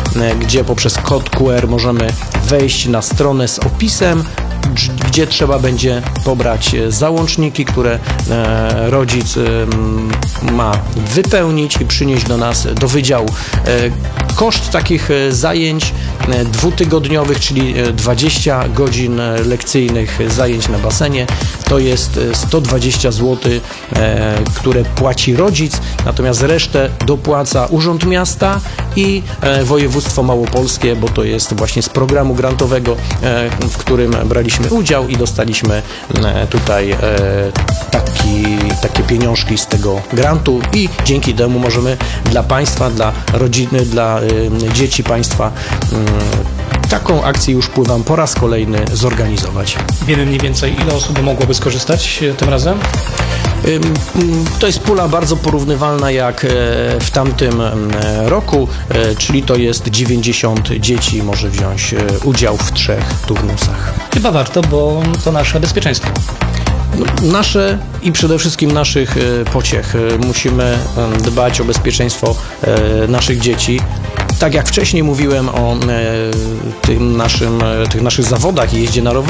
gdzie poprzez kod QR możemy wejść na stronę z opisem, gdzie trzeba będzie pobrać załączniki, które rodzic ma wypełnić i przynieść do nas, do wydziału. Koszt takich zajęć dwutygodniowych, czyli 20 godzin lekcyjnych zajęć na basenie, to jest 120 zł, które płaci rodzic, natomiast resztę dopłaca Urząd Miasta i Województwo Małopolskie, bo to jest właśnie z programu grantowego, w którym braliśmy udział i dostaliśmy tutaj takie pieniążki z tego grantu i dzięki temu możemy dla państwa, dla rodziny, dla dzieci państwa taką akcję już pływam po raz kolejny zorganizować. Wiemy mniej więcej, ile osób mogłoby skorzystać tym razem? To jest pula bardzo porównywalna jak w tamtym roku, czyli to jest 90 dzieci może wziąć udział w 3 turnusach. Chyba warto, bo to nasze bezpieczeństwo. Nasze i przede wszystkim naszych pociech. Musimy dbać o bezpieczeństwo naszych dzieci. Tak jak wcześniej mówiłem o tych naszych zawodach i jeździe na rowerze,